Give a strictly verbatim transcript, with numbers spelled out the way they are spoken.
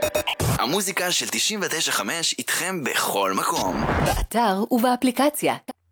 המוזיקה של תשעים ותשע חמש איתכם בכל מקום. באתר ובאפליקציה.